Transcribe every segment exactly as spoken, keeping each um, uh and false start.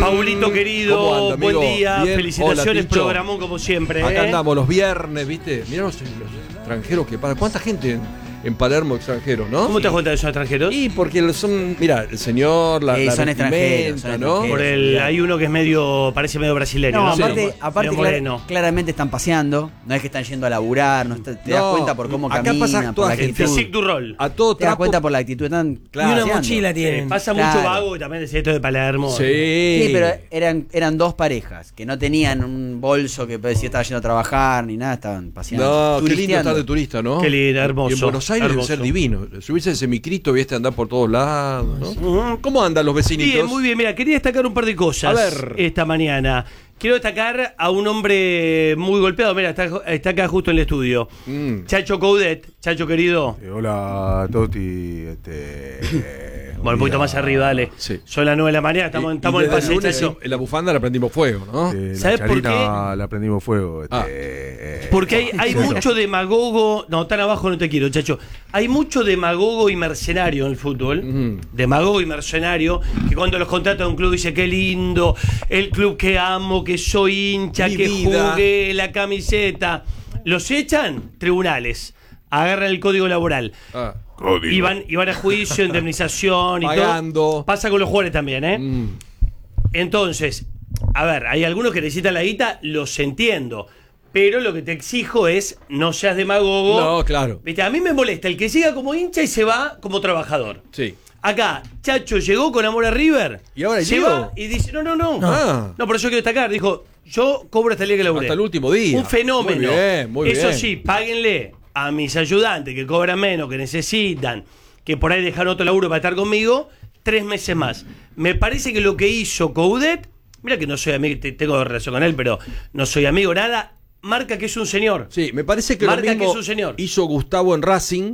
Paulito querido, anda, buen día, bien. Felicitaciones, hola, programón como siempre. Acá ¿eh? andamos los viernes, ¿viste? Mirá los, los extranjeros que pasan. ¿Cuánta gente en, en Palermo extranjeros, no? ¿Cómo te das cuenta de que son extranjeros? Y porque son, mira, el señor, la, sí, la son extranjeros, ¿no? extranjeros. Por el, hay uno que es medio, parece medio brasileño. No, ¿no? aparte, Sí. aparte clar, claramente están paseando, no es que están yendo a laburar, no está, te das No, cuenta por cómo acá caminan, pasa por la toda gente. actitud. Tu rol. A todo Te das trapo. cuenta por la actitud, están Claro. Y una paseando. mochila tienen. Eh, pasa Claro. mucho vago y también es esto de Palermo. Sí. Sí, pero eran, eran dos parejas que no tenían un bolso que parecía estaba yendo a trabajar ni nada, estaban paseando. No, qué lindo estar de turista, ¿no? Qué lindo, hermoso. Y en Buenos Aires hermoso. debe ser divino. Subirse ese micrito, viste, andar por todos lados, ¿no? Uh-huh. ¿Cómo andan los vecinitos? Bien, muy bien. Mira, quería destacar un par de cosas a ver. esta mañana. Quiero destacar a un hombre muy golpeado. Mira, está, está acá justo en el estudio. Mm. Chacho Coudet. Chacho querido. Sí, hola, Toti. Este, bueno, un poquito más arriba, dale. Sí. Son las nueve de la mañana, estamos, y, estamos y en el paseo, lunes, Chacho. En la bufanda la prendimos fuego, ¿no? Sí, ¿Sabes por qué? La prendimos fuego. Este, ah. eh, Porque hay, hay mucho demagogo. No, tan abajo no te quiero, Chacho. Hay mucho demagogo y mercenario en el fútbol. Mm. Demagogo y mercenario. Que cuando los contrata a un club dice: qué lindo, el club que amo, que soy hincha, Mi que vida. jugué la camiseta. Los echan, tribunales. Agarran el código laboral. Ah. Código. Y van, y van a juicio, indemnización y Pagando. todo. Pasa con los jugadores también, ¿eh? Mm. Entonces, a ver, hay algunos que necesitan la guita, los entiendo. Pero lo que te exijo es no seas demagogo. No, claro. ¿Viste? A mí me molesta el que siga como hincha y se va como trabajador. Sí. Acá, Chacho llegó con amor a River. Y ahora se llegó. va y dice: no, no, no. Ah. No, por eso quiero destacar. Dijo: yo cobro hasta el día que laburé. Hasta el último día. Un fenómeno. Muy bien, muy eso bien. sí, páguenle a mis ayudantes que cobran menos, que necesitan, que por ahí dejan otro laburo para estar conmigo, tres meses más. Me parece que lo que hizo Coudet, mira que no soy amigo, tengo relación con él, pero no soy amigo, nada, marca que es un señor. Sí, me parece que marca lo mismo que es un señor. hizo Gustavo en Racing.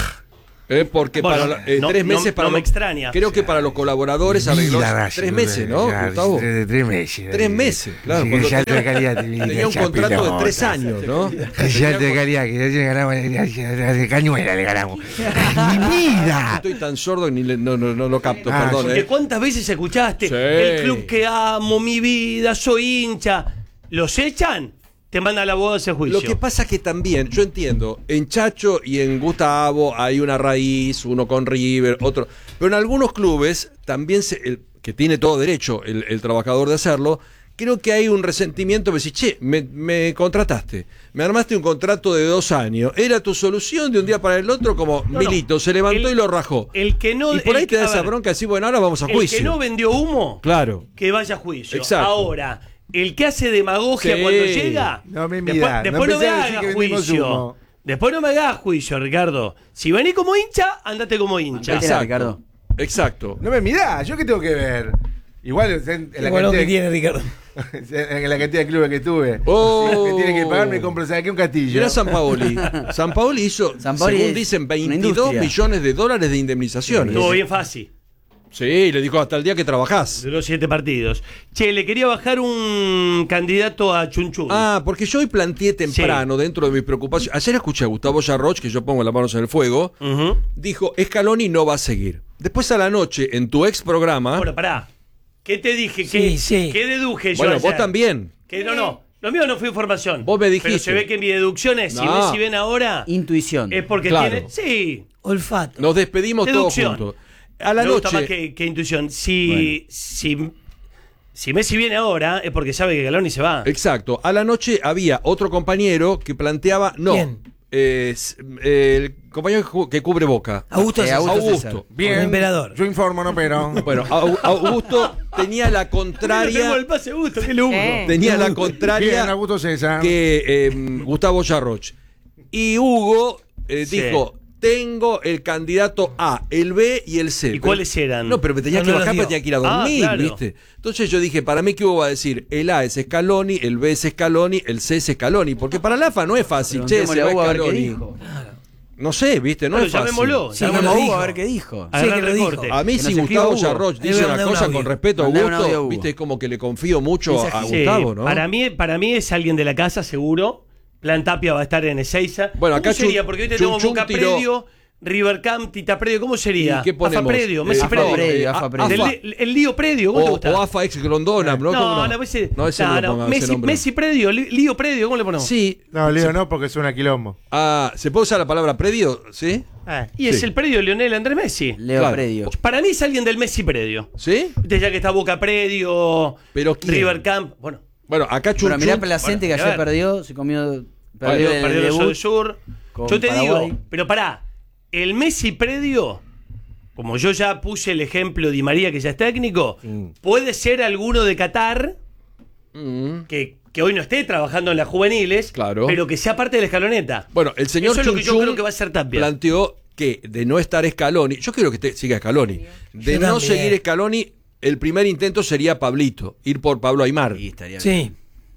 Eh, porque bueno, para eh, no, tres meses no, para no me los, extraña. Creo que para los colaboradores arregló Racing, tres meses, ¿no, ya, Gustavo? Tres, tres meses. Tres meses, claro. Sí, Cuando ya tenía, calidad, tenía un contrato de tres años, ¿no? Ya te calidad, que ya ganamos de cañuela, le ganamos. ¡Mi vida! Estoy tan sordo que ni le, no, no, no lo capto, Ah, perdón. Porque Eh. cuántas veces escuchaste: sí. el club que amo, mi vida, soy hincha. ¿Los echan? Te mandan al abogado a ese juicio. Lo que pasa es que también, yo entiendo, en Chacho y en Gustavo hay una raíz, uno con River, otro. Pero en algunos clubes también, se, el, que tiene todo derecho el, el trabajador de hacerlo, creo que hay un resentimiento. Me decís: che, me, me contrataste, me armaste un contrato de dos años, era tu solución de un día para el otro, como no, Milito, no. se levantó el, y lo rajó. El que no, y por ahí el, te da esa ver, bronca, así, bueno, ahora vamos a juicio. El que no vendió humo, claro, que vaya a juicio. Exacto. Ahora, el que hace demagogia sí. cuando llega, no me después, mirá, después no, no me hagas hagas juicio. Después no me hagas juicio, Ricardo. Si venís como hincha, andate como hincha. Exacto. Ricardo. Exacto. No me mirá, ¿yo qué tengo que ver? Igual en, en la Igual cantidad que tiene Ricardo. En la cantidad de clubes que tuve. Oh. Que tiene que pagarme y compro, ¿sabes qué? Un castillo. Mirá San Paoli. San Paoli hizo, San Paoli según dicen, veintidós industria. millones de dólares de indemnizaciones. Estuvo bien fácil. Sí, le dijo hasta el día que trabajás. Duró siete partidos. Che, le quería bajar un candidato a Chunchun. Ah, porque yo hoy planteé temprano, sí. dentro de mis preocupaciones. Ayer escuché a Gustavo Yarroch, que yo pongo las manos en el fuego, uh-huh. dijo: Scaloni no va a seguir. Después a la noche, en tu ex programa. Bueno, pará. ¿Qué te dije? Sí, ¿Qué, sí. ¿Qué deduje yo? Bueno, ayer? vos también. Que no, no. Lo mío no fue información. Vos me dijiste. Pero se ve que mi deducción es: si no. ven, si ven ahora. Intuición. Es porque claro. tiene. Sí. Olfato. Nos despedimos Deducción. todos juntos. A la Me noche. gusta más que, que intuición. Si, bueno. si, si Messi viene ahora, es porque sabe que Scaloni se va. Exacto. A la noche había otro compañero que planteaba. No. ¿Quién? Eh, el compañero que cubre Boca. Augusto. Eh, Augusto. Augusto. Bien. El emperador. Yo informo, no, pero. Bueno, Augusto tenía la contraria. Tengo el pase Augusto, qué lujo. Eh. Tenía la contraria. Bien, Augusto César. Que eh, Gustavo Yarroch. Y Hugo eh, Sí. dijo: tengo el candidato A, el B y el C. ¿Y pero, cuáles eran? No, pero me tenía No, que no bajar, los pero dio. tenía que ir a dormir, Ah, claro. ¿viste? Entonces yo dije: para mí, ¿qué Hugo va a decir? El A es Scaloni, el B es Scaloni, el C es Scaloni. Porque para la A F A no es fácil. Che, se Preguntémosle a va Hugo a ver qué Scaloni. dijo. No sé, ¿viste? No Bueno, es fácil. llamémoslo. Sí, Llamemos que a lo Hugo dijo. a ver qué dijo. A Sí, ver, que lo recorte. dijo. A mí, Que si nos escriba Gustavo Hugo. Yarroch Ahí dice voy a una mandar un cosa audio. con respeto a Mandá un audio a Augusto, Hugo. viste, es como que le confío mucho Mensaje. a Sí, Gustavo, ¿no? Para mí, para mí es alguien de la casa, seguro. Plan Tapia va a estar en Ezeiza. Bueno, acá ¿Cómo sería? Chun- Porque hoy te Chun tengo Chun Boca tiró- Predio River Camp, Tita Predio, ¿cómo sería? ¿Y qué ponemos? AFA Predio, Messi Eh, AFA Predio. Predio, Eh, AFA a- Predio. El, el lío Predio, ¿cómo te O, gusta? o AFA ex Grondona, ¿no? No, ¿Cómo no, ese, no, ese no, no, no, ponga ese Messi, nombre. Messi Predio, li- lío Predio, ¿cómo le ponemos? Sí. No, Leo, no, porque suena quilombo. Ah, ¿se puede usar la palabra predio? ¿Sí? Eh. Y es sí. el predio de Lionel Andrés Messi. Leo Claro. Predio. Para mí es alguien del Messi Predio. ¿Sí? Viste, ya que está Boca Predio, ¿Pero quién? River Camp. Bueno, Bueno, acá Chun Bueno, mirá Chun- Placente bueno, que a ayer ver. perdió, se comió. perdió, Perdió el perdió el debut. Sur. con Yo te Paraguay. digo, pero pará, el Messi Predio, como yo ya puse el ejemplo Di María, que ya es técnico, Mm. puede ser alguno de Qatar Mm. que, que hoy no esté trabajando en las juveniles, Claro. pero que sea parte de la escaloneta. Bueno, el señor Eso es lo que Chun yo Chun creo que va a ser Tapia. planteó que de no estar Scaloni, yo quiero que te- siga Scaloni, de Yo no también. seguir Scaloni, el primer intento sería Pablito, ir por Pablo Aimar, Y estaría bien. Sí.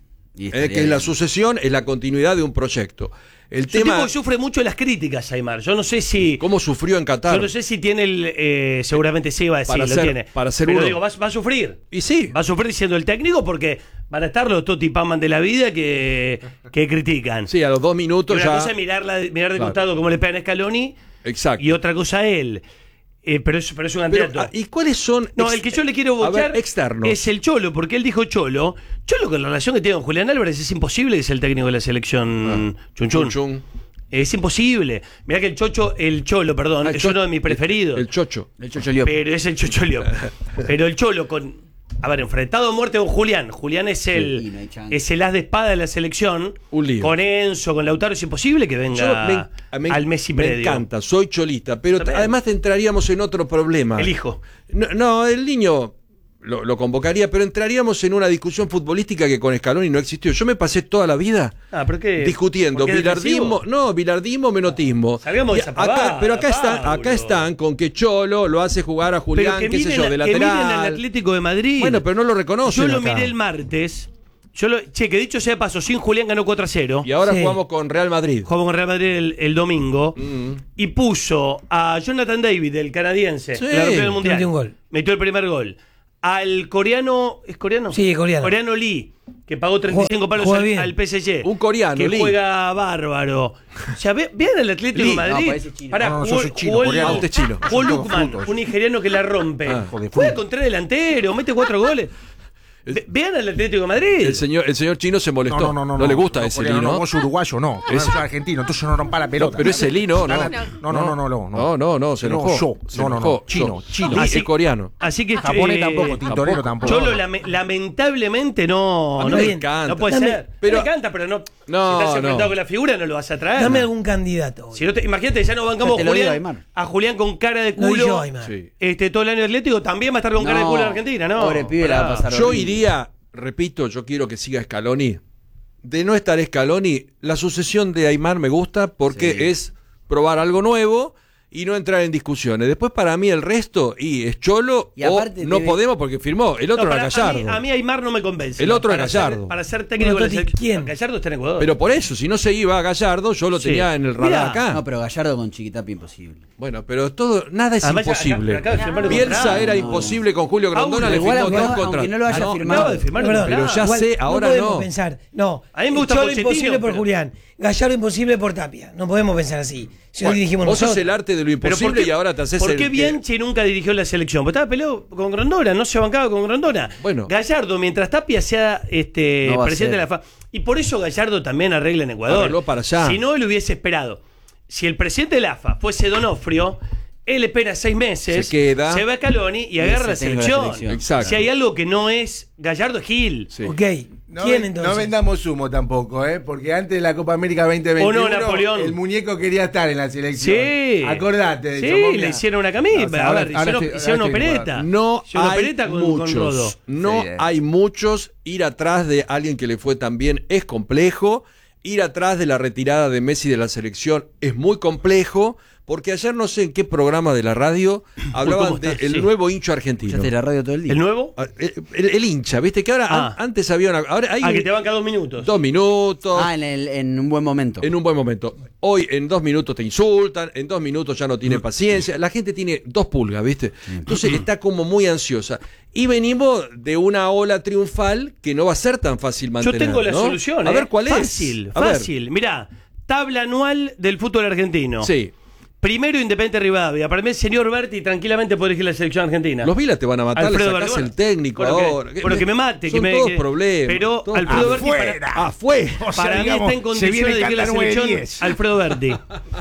Y eh, estaría que es la bien. sucesión, es la continuidad de un proyecto. El Es un tipo tema, que sufre mucho las críticas, Aymar. Yo no sé si. cómo sufrió en Qatar. Yo no sé si tiene el. eh, seguramente sí va a decir, Para lo ser- tiene. para ser Pero uno. digo, va, va a sufrir. Y sí, Va a sufrir siendo el técnico porque van a estar los Toti Paman de la vida que, que critican. sí, a los dos Y minutos una ya. cosa es mirarla, mirar de Claro. costado cómo le pegan a Scaloni Exacto. y otra cosa él. Eh, pero, es, pero es un Pero, candidato. ah, ¿y cuáles son? No, ex- el que yo le quiero a ver, bochar externos. es el Cholo, porque él dijo Cholo. Cholo, con la relación que tiene con Julián Álvarez, es imposible que sea el técnico de la selección Chun Chun. Chun Chun. Es imposible. Mirá que el Chocho, el Cholo, perdón, Ah, el es Cho- uno de mis preferidos. El Chocho. El Chocho Liop. Pero es el Chocho Liop. Pero el Cholo con. A ver, enfrentado a muerte con Julián. Julián es Sí, el no hay chance. es el as de espada de la selección. Un lío. Con Enzo, con Lautaro, es imposible que Yo venga me- me- al Messi me Predio. encanta, soy cholista, pero Está bien. además entraríamos en otro problema. El hijo. No, no, el niño lo, lo convocaría, pero entraríamos en una discusión futbolística que con Scaloni no existió. Yo me pasé toda la vida Ah, ¿pero qué? discutiendo ¿Por qué es bilardismo, defensivo? no, bilardismo, menotismo. Salgamos de Y esa acá- pavada, pero acá están, Pablo. acá están con que Cholo lo hace jugar a Julián, Pero que qué sé miren, yo, de que miren al lateral. Atlético de Madrid. Bueno, pero no lo reconocen Yo lo acá. miré el martes. Yo lo, che, que dicho sea paso, sin Julián ganó cuatro a cero. Y ahora Sí. jugamos con Real Madrid. Jugamos con Real Madrid el, el domingo. Mm. Y puso a Jonathan David, el canadiense, Sí. que la rompió en el mundial. Metió un gol. Metió el primer gol. Al coreano. ¿Es coreano? Sí, coreano. Coreano Lee, que pagó treinta y cinco palos Juega al, bien. al P S G. Un coreano, que Lee. juega bárbaro. O sea, ve- vean el Atlético Lee. de Madrid. No, parece chino. Pará, No, no, jugó, yo soy chino, jugó el- coreano. Ah, usted es chino. jugó Son todos Lukman, frutos. un nigeriano que la rompe. Ah. Hijo de Juega fruto. con tres delanteros, mete cuatro goles. Ve- vean al Atlético de Madrid. El señor, el señor chino se molestó. No, no, no, no. le gusta no, ese coreano, Lee, ¿no? no, vos uruguayo, no. Es- Es argentino, entonces no rompa la pelota. Pero ese Lee no, no. No, no, no, no, no. No, no, no, se No, enojó. yo. Se No, no, no. enojó. Chino, Yo. chino. Lee Así- es coreano. Así que Japonés eh, tampoco, tintorero tampoco. Cholo lame- lamentablemente no, A mí no, me no encanta. puede Dame- ser. pero- me encanta, pero no. No, si estás enfrentado no. con la figura no lo vas a traer. Dame algún candidato. Si no te- imagínate, ya nos bancamos Te a lo digo, Julián, Aymar. a Julián con cara de Lo di culo yo, Aymar. Sí. este, todo el año atlético, también va a estar con cara de No, culo en Argentina, ¿no? pobre pibe la va a Pará. pasar. Yo horrible. iría, repito, yo quiero que siga Scaloni. De no estar Scaloni, la sucesión de Aimar me gusta porque Sí. es probar algo nuevo y no entrar en discusiones. Después para mí el resto y es Cholo Y aparte o no te- podemos porque firmó. El otro No, era pará, a, Gallardo. mí, a mí Aymar no me convence. El otro para es Gallardo. Ser, para ser técnico Bueno, de la Toti, selección. ¿quién? Gallardo está en Ecuador. Pero por eso, si no se iba a Gallardo, yo lo Sí. tenía en el radar Mirá. acá. No, pero Gallardo con Chiquitapi imposible. Bueno, pero todo, nada es Además, ya- imposible. acaba de firmar un Bielsa contrato. era no, imposible con Julio Grondona, Aún, le igual, firmó aunque dos no- contratos. aunque no lo haya Ah, no, firmado. acaba de firmar un Perdón, pero ya contrato. sé, ahora no. podemos no. pensar. No. A mí me gusta Cholo Pochettino, imposible por pero- Julián. Gallardo imposible por Tapia. No podemos pensar así. Si hoy Bueno, dijimos vos nosotros. sos el arte de lo Pero imposible ¿por qué- y ahora te haces ¿Por el qué que- Bianchi nunca dirigió la selección? Porque estaba peleado con Grondona, no se bancaba con Grondona. Bueno. Gallardo, mientras Tapia sea este, No va a presidente de ser. la F A. Y por eso Gallardo también arregla en Ecuador. Arregló para allá. Si no, él hubiese esperado. Si el presidente de la A F A fuese Donofrio, él espera seis meses, Se queda. se va a Scaloni y agarra la se tenga la selección. selección. Exacto. Si hay algo que no es Gallardo, es Gil. Sí. Ok. No, ¿Quién ven- entonces? no vendamos humo tampoco, ¿eh? Porque antes de la Copa América veinte veintiuno, ¿O no, Napoleón? el muñeco quería estar en la selección. Sí. Acordate de Sí, Chomón, le mira. hicieron una camisa. O sea, a ahora- ver, ahora hicieron, estoy- hicieron ahora una estoy opereta. No Hicieron una hay opereta con, con Rodo. muchos. No Sí, eh. hay muchos. Ir atrás de alguien que le fue tan bien es complejo. Ir atrás de la retirada de Messi de la selección es muy complejo. Porque ayer no sé en qué programa de la radio hablaban ¿cómo estás? del Sí. nuevo hincho argentino. Escuchaste la radio todo el día. ¿El nuevo? Ah, El, el- el hincha, ¿viste? Que ahora Ah. an- antes había una. Ahora hay Ah, un- que te banca dos minutos. dos minutos. Ah, en, el- en un buen momento. En un buen momento. Hoy en dos minutos te insultan, en dos minutos ya no tiene paciencia. La gente tiene dos pulgas, ¿viste? Entonces está como muy ansiosa. Y venimos de una ola triunfal que no va a ser tan fácil Yo mantener. tengo la ¿no? solución. A ¿eh? ver cuál es. Fácil, A ver. fácil. Mirá, tabla anual del fútbol argentino. Sí. Primero Independiente Rivadavia. Para mí el señor Berti tranquilamente puede elegir la selección argentina. Los Vilas te van a matar, Alfredo le sacás Berti, el técnico bueno, que- ahora. bueno, que me mate, Son que me- todos que- problemas. pero todos- Alfredo Berti para- Afuera. Ah, fue. O sea, Para digamos, mí está en se condiciones viene de elegir la Cata nueve selección diez. Alfredo Berti.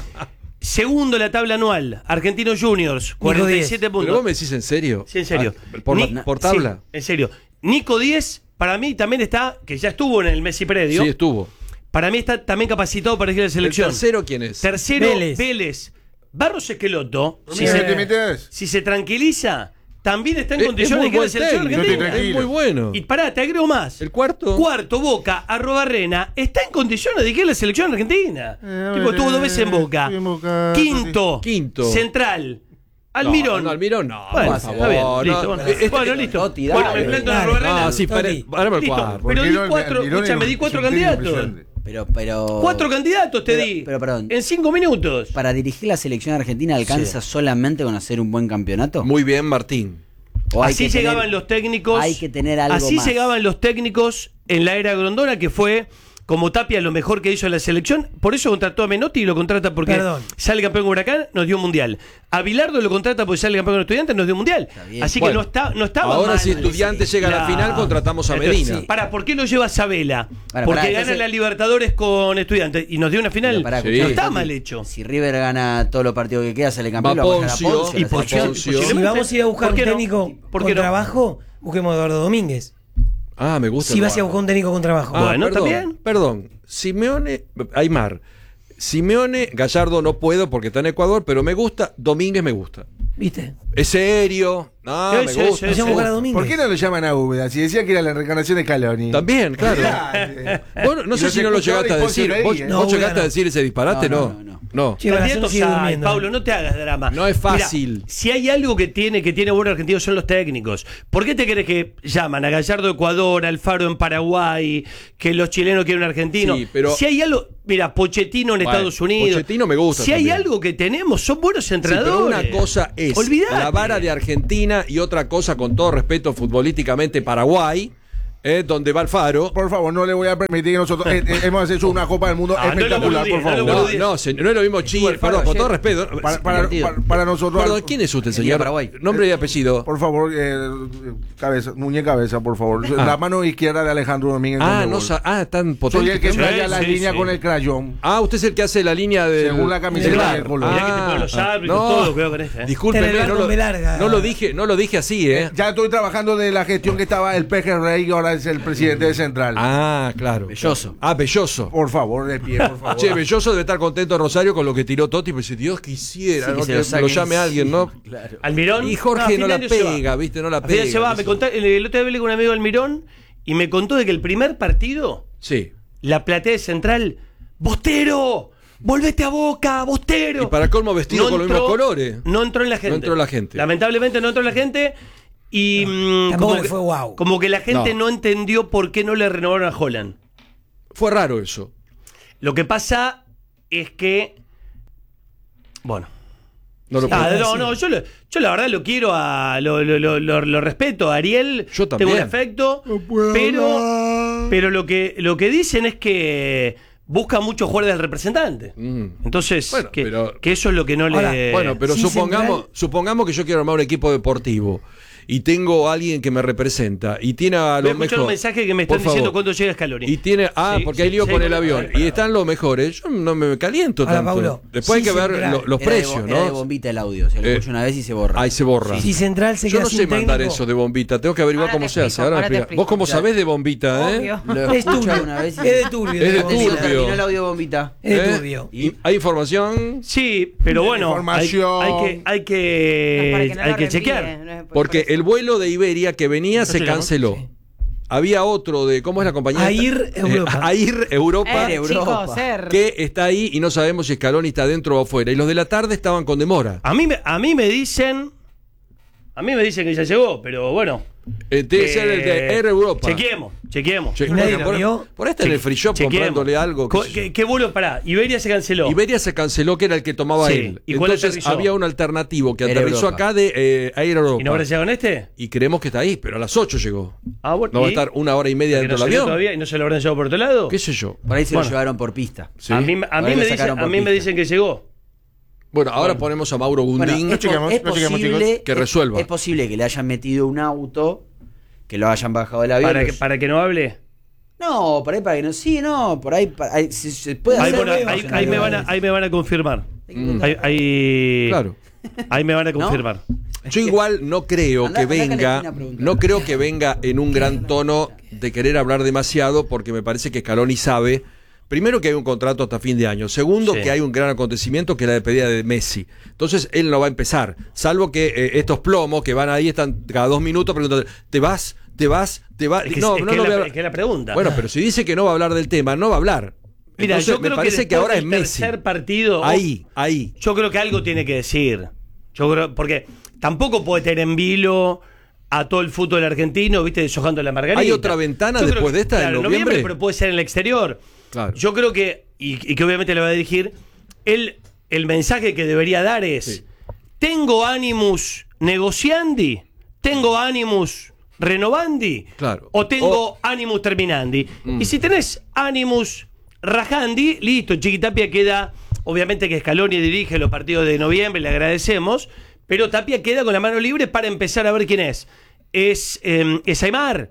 Segundo la tabla anual, Argentinos Juniors, cuarenta y siete ¿Pero vos puntos. me decís en serio? Sí, en serio. Ah, ¿Por, Ni- por tabla? Sí, en serio. Nico diez, para mí también está, que ya estuvo en el Messi Predio. Sí, estuvo. Para mí está también capacitado para elegir la ¿El selección. tercero quién es? Tercero, Vélez. Vélez. Barros Esqueloto, si Mira, se, ¿te metes? si se tranquiliza, también está en Es- condiciones es de muy elegir la buen selección técnico, argentina. estoy es muy bueno. Y pará, te agrego más. ¿El cuarto? Cuarto, Boca, arroba Rena, está en condiciones de elegir la selección argentina. Eh, tipo, estuvo dos veces en Boca. estoy en Boca, Quinto, Quinto. Central, Almirón. No, no, Almirón no. Bueno, por está favor. bien, no. listo. Bueno, Este- bueno, listo. Totti, Bueno, dale. me planto en Dale. arroba Rena. Ah, sí, Totti. paré, parame el Listo. cuadro. Pero di Almirón- cuatro, Almirón escúchame, es di cuatro un técnico candidatos. impresionante. Pero, pero. Cuatro candidatos te Pero- di. pero, perdón. En cinco minutos. Para dirigir la selección argentina alcanza solamente con hacer un buen campeonato. Muy bien, Martín. ¿O hay Así que tener- llegaban los técnicos. Hay que tener algo Así más. llegaban los técnicos en la era Grondona, que fue como Tapia lo mejor que hizo en la selección. Por eso contrató a Menotti y lo contrata porque Perdón. sale campeón con Huracán, nos dio un mundial. A Bilardo lo contrata porque sale campeón con Estudiantes, nos dio un mundial. bien. Así Bueno, que no, está, no estaba ahora mal. si Estudiantes llega a la final, contratamos a Entonces, Medina. sí. Para, ¿por qué lo lleva Sabela? Para, porque pará, gana entonces- la Libertadores con Estudiantes y nos dio una final. Pero pará, Sí. No escuchame, está Totti, mal hecho. Si River gana todos los partidos que queda, sale campeón, Va lo va a bajar a Poncio, Poncio, y la por selección. Poncio. qué- Si vamos a ir a buscar ¿Por qué un no? técnico ¿Por con qué no? trabajo, busquemos a Eduardo Domínguez. Ah, me gusta. Si el vas a Eduardo. buscar un técnico con trabajo. Ah, Bueno, perdón, también. Perdón. Simeone, Aymar. Simeone, Gallardo no puedo porque está en Ecuador, pero me gusta. Domínguez me gusta. ¿Viste? Es serio. No, Sí, me sí, gusta. sí, Vamos a buscar a Domínguez. ¿Por qué no lo llaman a Úbeda? Si decían que era la reencarnación de Scaloni. También, claro. Bueno, no Y sé los si no lo escuchadores llegaste a y decir. Poncio ¿Vos, Leí, ¿eh? vos No, llegaste no. a decir ese disparate? No, No. no, no, no. No. Che, Brasil Candidatos sigue hay, durmiendo. Pablo, no te hagas drama. No es fácil. Mira, si hay algo que tiene que tiene bueno argentino son los técnicos. ¿Por qué te crees que llaman a Gallardo de Ecuador, Alfaro en Paraguay, que los chilenos quieren un argentino? Sí, pero- Si hay algo, mira, Pochettino en Bueno, Estados Unidos. Pochettino me gusta Si hay también. algo que tenemos, son buenos Sí, entrenadores. pero una cosa es Olvidate. la vara de Argentina y otra cosa, con todo respeto, futbolísticamente Paraguay, eh, donde va Alfaro. Por favor, no le voy a permitir que nosotros eh, eh, hemos hecho una Copa del Mundo Ah, no lo espectacular, boludeen, por no lo favor. No, boludeen. no, se- no es lo mismo Chile. Perdón, con todo respeto. Para, para, para, para nosotros. Perdón, ¿quién es usted, Argentina, señor? Paraguay. Nombre y apellido. Por favor, eh, cabeza, Muñe Cabeza, por favor. La mano izquierda de Alejandro Domínguez. Ah, Conmebol. no, sa- ah, tan potente. Soy el que Sí, trae la sí, línea sí. con el crayón. Ah, usted es el que hace la línea de. Según la camiseta y el color. Mirá que te ponen los árbitros, todo, cuidado con este, eh. Discúlpeme, Tener no con lo, B larga. no lo dije, no lo dije así, ¿eh? Ya estoy trabajando de la gestión que estaba el Peje Rey y ahora es el presidente de Central. Ah, claro. Belloso. Ah, Belloso. Por favor, de pie, por favor. Che, Belloso debe estar contento Rosario con lo que tiró Totti, pues si Dios quisiera, Sí, ¿no? que se que lo lo, saquen. llame a alguien, ¿no? Claro. Almirón. Y Jorge a no la fin de año se pega, va. ¿viste? No la A fin de año pega, se va. dice. Me contá, el, el otro día hablé con un amigo de Almirón y me contó de que el primer partido, Sí. la platea de Central, ¡Bostero! ¡Volvete a Boca, Bostero! Y para colmo vestido con los mismos colores. No entró en la gente. No entró la gente. Lamentablemente no entró en la gente. Y mm, Tampoco como, le que, fue guau. como que la gente No. no. entendió por qué no le renovaron a Holland. Fue raro eso. Lo que pasa es que. Bueno. No lo Ah, puedo- no, sí. no, yo, lo- yo la verdad lo quiero, a, lo, lo, lo, lo- lo respeto a Ariel. Yo también. Tengo un afecto. pero pero lo, que, lo que dicen es que busca mucho jugar del representante. Mm. Entonces, Bueno, que, pero- que eso es lo que no Ahora, le. Bueno, pero Sí, supongamos, Central. supongamos que yo quiero armar un equipo deportivo y tengo a alguien que me representa y tiene a Voy a los escuchar mejores. un mensaje que me están Por diciendo favor. cuando llega Scaloni. Y tiene, ah, Sí, porque hay sí, lío sí, con el bueno, avión. bueno. Y están los mejores. Yo no me caliento Ahora, tanto. Paulo, Después sí, hay que ver Central. lo- los Era de precios, bo- Era de ¿no? bombita el audio. Se lo Eh, escucha una vez y se borra. Ahí se borra. Si Central se Yo queda no sé sin mandar técnico, eso de bombita. Tengo que averiguar Ahora cómo te se hace. explico, Ahora ahora te explica. explico. Vos cómo sabés de bombita, ¿eh? Obvio. Lo Es escucha turbio. una vez y Es de turbio. Es de de bombita. turbio. Terminó el audio bombita. Es de ¿Eh? turbio. ¿Y ¿Hay información? Sí, pero bueno, hay, Información. hay que, hay No, que, es para que no hay lo que reenvíe, chequear. no es por- Porque por eso. el vuelo de Iberia que venía se se llama? canceló. Sí. Había otro de, ¿cómo es la compañía? Air Eh, Europa. Air Europa. Eh, Europa. chicos, er. Que está ahí y no sabemos si Scaloni está dentro o afuera. Y los de la tarde estaban con demora. A mí, me- a mí me dicen. A mí me dicen que ya llegó, pero bueno. Eh, debe ser el de Air Europa. Chequeemos, chequemos. Che, ¿Y nadie bueno, lo por, vio? por ahí está en el free shop Chequeemos. comprándole algo. qué Co- sé yo. ¿Qué, qué vuelo? Pará, Iberia se canceló. Iberia se canceló, que era el que tomaba Sí. él. ¿Y cuál Entonces aterrizó? había un alternativo que Air aterrizó Europa. acá de eh, Air Europa. ¿Y no habrá llegado en este? Y creemos que está ahí, pero a las ocho llegó. Ah, bueno. No va a ¿y? estar una hora y media ¿Que no dentro del salió avión. todavía y no se lo habrán llevado por otro lado? ¿Qué sé yo? Por ahí se Bueno. lo llevaron por pista. Sí. A mí, a Por mí ahí me lo dicen, sacaron a por mí me pista. dicen que llegó. Bueno, ahora ponemos a Mauro Bueno, Gundín. es, po- chequeamos, es lo chequeamos, posible chicos. Que es- resuelva. Es, posible que le hayan metido un auto, que lo hayan bajado del avión. Para que, los- para que no hable. No, por ahí para que no. Sí, no, por ahí, para- ahí se, se puede Ahí, hacer. bueno, ahí- ahí me van a, ahí me van a confirmar. Mm. Ahí, ahí- Claro. ahí me van a confirmar. Yo igual no creo Andá- que andá acá en la venga, esquina, pregunta. no creo que venga en un gran tono de querer hablar demasiado, porque me parece que Scaloni sabe, primero, que hay un contrato hasta fin de año, segundo, Sí. que hay un gran acontecimiento, que es la despedida de Messi. Entonces él no va a empezar, salvo que eh, estos plomos que van ahí están cada dos minutos preguntando, ¿te vas? ¿Te vas? ¿Te vas? Es que, no, es no, que no es voy a la, hablar. es que es la pregunta. Bueno, pero si dice que no va a hablar del tema, no va a hablar. Mira, Entonces, yo me creo parece que, que ahora es después del Messi. tercer partido, Ahí, ahí. yo creo que algo tiene que decir. Yo creo, porque tampoco puede tener en vilo a todo el fútbol argentino, viste, deshojando la margarita. ¿Hay otra ventana Yo creo después que- de esta, en claro, noviembre? pero puede ser en el exterior. Claro. Yo creo que, y, y que obviamente le va a dirigir, él, el mensaje que debería dar es: Sí. tengo animus negociandi, tengo animus renovandi, Claro. o tengo O- animus terminandi. Mm. Y si tenés animus rajandi, listo, Chiquitapia queda, obviamente que Scaloni dirige los partidos de noviembre, le agradecemos, pero Tapia queda con la mano libre para empezar a ver quién es. Es, eh, es Aymar,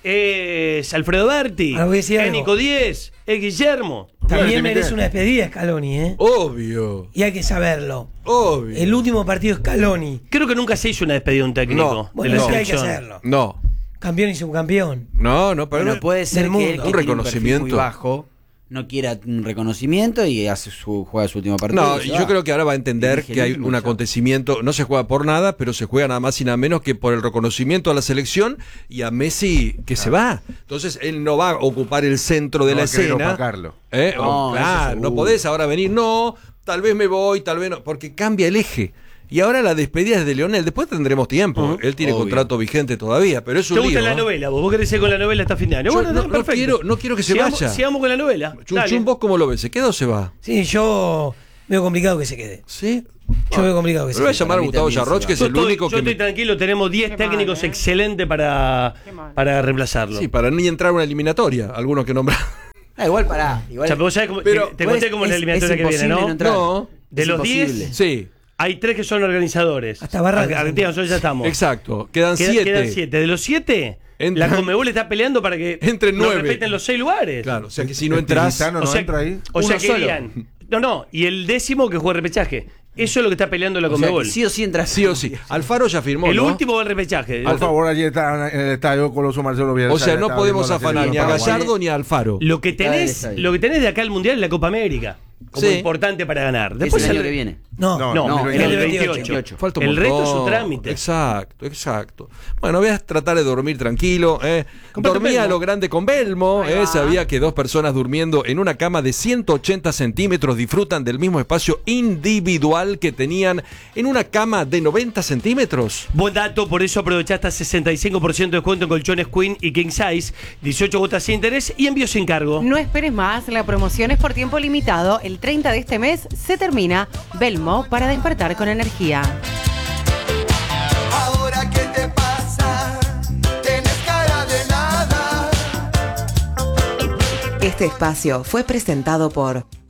es Alfredo Berti, Ahora voy a decir es algo. Nico Díez, es Guillermo. También Claro, merece tiene- una despedida Scaloni, ¿eh? Obvio, Y hay que saberlo. obvio. El último partido Scaloni. Creo que nunca se hizo una despedida de un técnico No. de Bueno, la es que hay que selección. hacerlo. No, Campeón y subcampeón. no, no, pero Bueno, no- puede ser del que él, mundo. que Un tiene reconocimiento. perfil muy bajo, no quiera un reconocimiento y hace su juega su último partido. No, y se yo va. creo que ahora va a entender Dirige que el hay último, un chao. acontecimiento, no se juega por nada, pero se juega nada más y nada menos que por el reconocimiento a la selección y a Messi que se va. Entonces él no va a ocupar el centro de No la va a querer escena. opacarlo. ¿Eh? No, Oh, eso claro, seguro. no podés ahora venir, no, tal vez me voy, tal vez no, porque cambia el eje. Y ahora la despedida es de Leonel, después tendremos tiempo. Ujú. Él tiene Obvio. contrato vigente todavía, pero es un ¿Te gusta lío, la ¿eh? novela? ¿Vos, vos querés ir con la novela hasta fin de año? Yo Bueno, no- no, no perfecto. quiero- no quiero que se Sigamos- vaya. Sigamos con la novela. Chun Dale. Chun, ¿vos cómo lo ves? ¿Se queda o se va? Sí, yo veo complicado que se quede. ¿Sí? Yo veo complicado que se Lo voy a quede. llamar a Para mí Gustavo también se Yarroch, va. que es Yo el estoy, único yo que... estoy me- tranquilo, tenemos diez Qué técnicos mal, ¿eh? excelentes para, Qué mal. para reemplazarlo. Sí, para ni entrar a una eliminatoria, algunos que nombran. Ah, igual pará. O Igual, sea, pero vos sabés cómo- Pero- te, te igual conté es- cómo es la es- eliminatoria es que viene, imposible ¿no? no entrar. No. De Es los imposible. diez, Sí, hay tres que son organizadores. Hasta Barracas. Argentina, nosotros ya estamos. exacto. Quedan Queda- siete. Quedan siete. De los siete, Entran- la Conmebol está peleando para que Entren nos nueve. respeten los seis lugares. Claro, o sea que si no ¿El entras... Tirintano no o sea, entra ahí? o sea Uno que solo. irían- No, no. Y el décimo que juega repechaje. Eso es lo que está peleando la o sea, que Conmebol. sí o sí entras. Sí o sí. Alfaro ya firmó, el ¿no? último va al repechaje. Por favor, allí está en el estadio Coloso Marcelo Bielsa. O sea, no Estaba podemos viendo la afanar ni a selección paraguaya. Gallardo ni a Alfaro. Lo que Está del tenés, estadio. lo que tenés de acá al Mundial es la Copa América. Como Sí. importante para ganar. Es Después el año el- que viene. No, No, No, No, en el el veintiocho. veintiocho. Falta un El resto es montón. su trámite. Exacto, exacto. Bueno, voy a tratar de dormir tranquilo. ¿eh? Comprate Dormía a Belmo. lo grande con Belmo. Ahí ¿eh? va. Sabía que dos personas durmiendo en una cama de ciento ochenta centímetros disfrutan del mismo espacio individual que tenían en una cama de noventa centímetros. Buen dato, por eso aprovecha hasta sesenta y cinco por ciento de descuento en colchones Queen y King Size, dieciocho cuotas sin interés y envío sin cargo. No esperes más, la promoción es por tiempo limitado. El treinta de este mes se termina. Belmo para despertar con energía. Ahora qué te pasa, tienes cara de nada. Este espacio fue presentado por